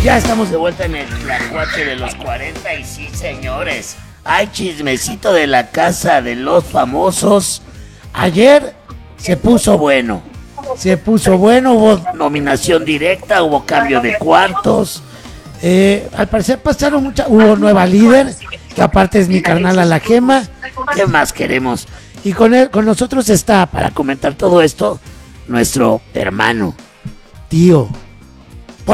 Ya estamos de vuelta en el Tlacuache de los 40 y sí, señores, hay chismecito de la casa de los famosos. Ayer se puso bueno, hubo nominación directa, hubo cambio de cuartos. Al parecer pasaron hubo nueva líder, que aparte es mi carnal a la Gema. ¿Qué más queremos? Y con nosotros está, para comentar todo esto, nuestro hermano, tío,